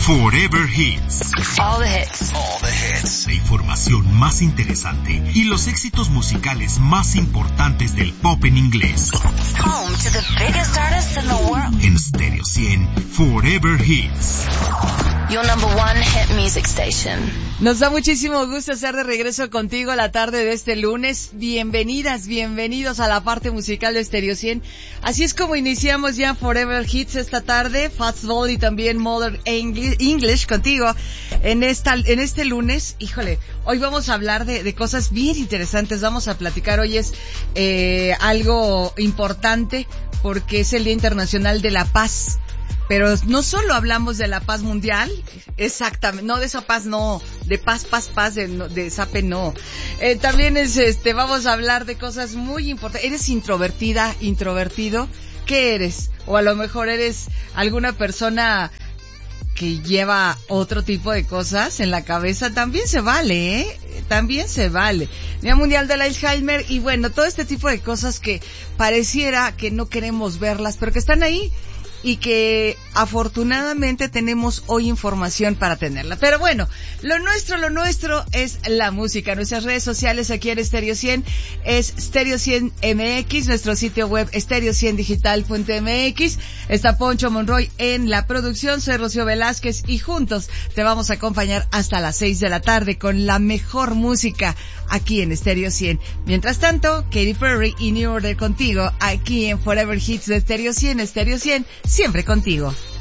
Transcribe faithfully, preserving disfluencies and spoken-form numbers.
Forever Hits. All the hits. All the hits. La información más interesante y los éxitos musicales más importantes del pop en inglés. Home to the biggest artists in the world. En Stereo cien, Forever Hits. Your number one hit music station. Nos da muchísimo gusto estar de regreso contigo la tarde de este lunes. Bienvenidas, bienvenidos a la parte musical de Stereo cien. Así es como iniciamos ya Forever Hits esta tarde. Fastball y también Modern English contigo en esta en este lunes. Híjole, hoy vamos a hablar de, de cosas bien interesantes. Vamos a platicar. Hoy es eh, algo importante porque es el Día Internacional de la Paz. Pero no solo hablamos de la paz mundial, exactamente, no de esa paz, no, de paz, paz, paz, de, no, de sape, no. Eh, también es, este, vamos a hablar de cosas muy importantes. ¿Eres introvertida, introvertido? ¿Qué eres? O a lo mejor eres alguna persona que lleva otro tipo de cosas en la cabeza. También se vale, ¿eh? También se vale. Día Mundial del Alzheimer y bueno, todo este tipo de cosas que pareciera que no queremos verlas, pero que están ahí. Y que afortunadamente tenemos hoy información para tenerla. Pero bueno, lo nuestro, lo nuestro es la música. Nuestras redes sociales aquí en Stereo cien es Stereo cien M X, nuestro sitio web stereo cien digital punto m x. Está Poncho Monroy en la producción, soy Rocío Velázquez y juntos te vamos a acompañar hasta las seis de la tarde con la mejor música aquí en Stereo cien. Mientras tanto, Katy Perry y New Order contigo aquí en Forever Hits de Stereo cien, Stereo cien, siempre contigo.